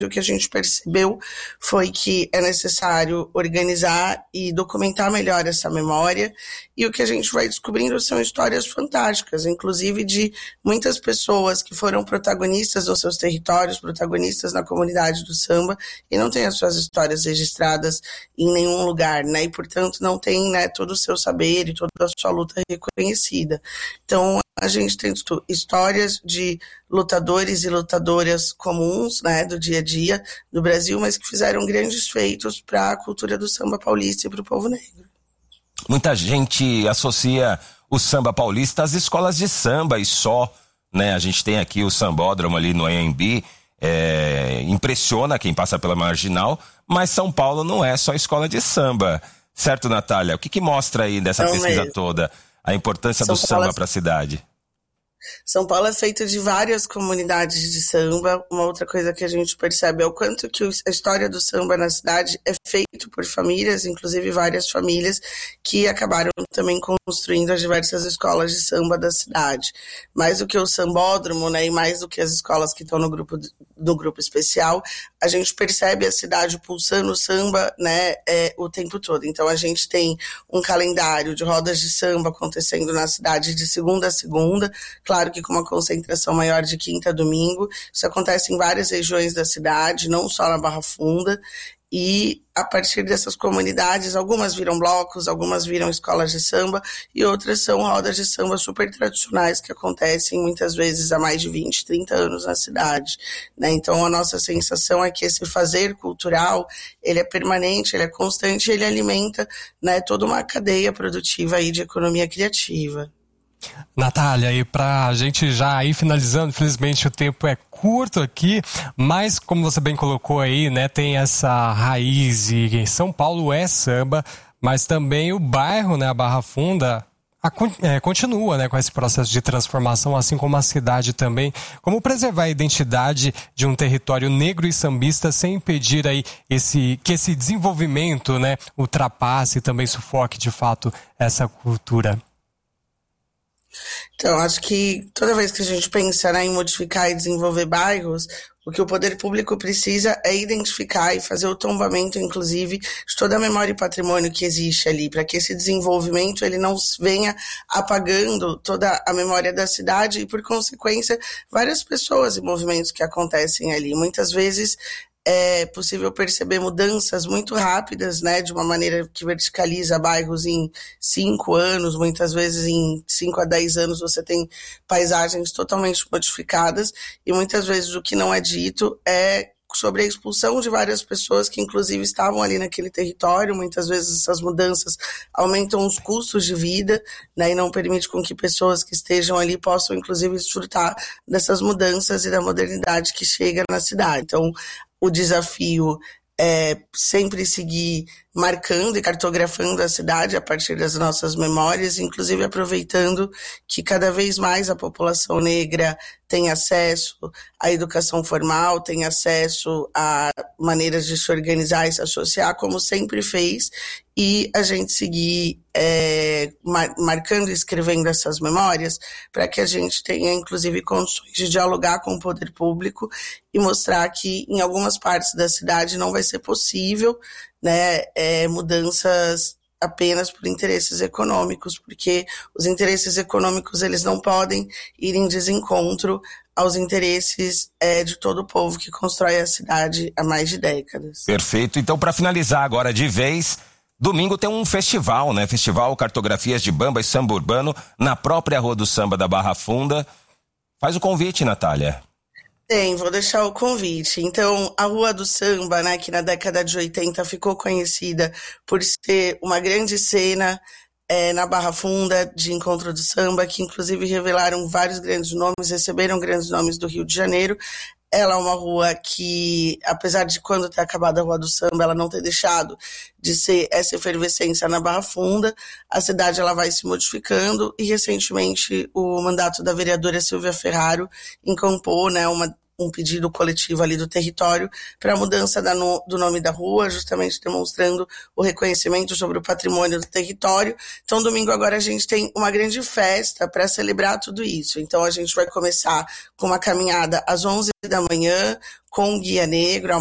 o que a gente percebeu foi que é necessário organizar e documentar melhor essa memória, e o que a gente vai descobrindo são histórias fantásticas, inclusive de muitas pessoas que foram protagonistas nos seus territórios, protagonistas na comunidade do samba, e não têm as suas histórias registradas em nenhum lugar, né, e portanto não tem, né, todo o seu saber e toda a sua luta reconhecida. Então a gente tem histórias de lutadores e lutadoras comuns, né, do dia a dia do Brasil, mas que fizeram grandes feitos para a cultura do samba paulista e para o povo negro. Muita gente associa o samba paulista às escolas de samba e só, né? A gente tem aqui o Sambódromo ali no Anhembi, impressiona quem passa pela Marginal, mas São Paulo não é só escola de samba, certo, Natália? O que mostra aí dessa pesquisa toda a importância do samba para a cidade? São Paulo é feito de várias comunidades de samba. Uma outra coisa que a gente percebe é o quanto que a história do samba na cidade é feito por famílias, inclusive várias famílias que acabaram também construindo as diversas escolas de samba da cidade. Mais do que o sambódromo, né, e mais do que as escolas que estão no grupo especial, a gente percebe a cidade pulsando o samba, né, o tempo todo. Então a gente tem um calendário de rodas de samba acontecendo na cidade de segunda a segunda, claro que com uma concentração maior de quinta a domingo. Isso acontece em várias regiões da cidade, não só na Barra Funda. E a partir dessas comunidades, algumas viram blocos, algumas viram escolas de samba e outras são rodas de samba super tradicionais que acontecem muitas vezes há mais de 20, 30 anos na cidade, né? Então a nossa sensação é que esse fazer cultural, ele é permanente, ele é constante, ele alimenta, né, toda uma cadeia produtiva aí de economia criativa. Natália, e pra gente já ir finalizando, infelizmente o tempo é curto aqui, mas como você bem colocou aí, né, tem essa raiz e São Paulo é samba, mas também o bairro, né, a Barra Funda, continua, né, com esse processo de transformação, assim como a cidade também. Como preservar a identidade de um território negro e sambista sem impedir aí que esse desenvolvimento, né, ultrapasse e também sufoque de fato essa cultura? Então, acho que toda vez que a gente pensa, né, em modificar e desenvolver bairros, o que o poder público precisa é identificar e fazer o tombamento, inclusive, de toda a memória e patrimônio que existe ali, para que esse desenvolvimento ele não venha apagando toda a memória da cidade e, por consequência, várias pessoas e movimentos que acontecem ali. Muitas vezes é possível perceber mudanças muito rápidas, né, de uma maneira que verticaliza bairros em 5 anos, muitas vezes em 5 a 10 anos você tem paisagens totalmente modificadas e muitas vezes o que não é dito é sobre a expulsão de várias pessoas que inclusive estavam ali naquele território. Muitas vezes essas mudanças aumentam os custos de vida, né, e não permite com que pessoas que estejam ali possam inclusive desfrutar dessas mudanças e da modernidade que chega na cidade. Então, o desafio é sempre seguir marcando e cartografando a cidade a partir das nossas memórias, inclusive aproveitando que cada vez mais a população negra tem acesso à educação formal, tem acesso a maneiras de se organizar e se associar, como sempre fez, e a gente seguir marcando e escrevendo essas memórias para que a gente tenha, inclusive, condições de dialogar com o poder público e mostrar que em algumas partes da cidade não vai ser possível, né, mudanças apenas por interesses econômicos, porque os interesses econômicos eles não podem ir em desencontro aos interesses de todo o povo que constrói a cidade há mais de décadas. Perfeito. Então, para finalizar agora de vez, domingo tem um festival, né? Festival Cartografias de Bamba e Samba Urbano na própria Rua do Samba da Barra Funda. Faz o convite, Natália. Vou deixar o convite. Então, a Rua do Samba, né, que na década de 80 ficou conhecida por ser uma grande cena na Barra Funda de encontro do samba, que inclusive revelaram vários grandes nomes, receberam grandes nomes do Rio de Janeiro. Ela é uma rua que, apesar de quando ter acabado a Rua do Samba, ela não ter deixado de ser essa efervescência na Barra Funda, a cidade ela vai se modificando e recentemente o mandato da vereadora Silvia Ferraro encampou, né, um pedido coletivo ali do território para a mudança do nome da rua, justamente demonstrando o reconhecimento sobre o patrimônio do território. Então, domingo agora a gente tem uma grande festa para celebrar tudo isso. Então, a gente vai começar com uma caminhada às 11 da manhã, com o Guia Negro,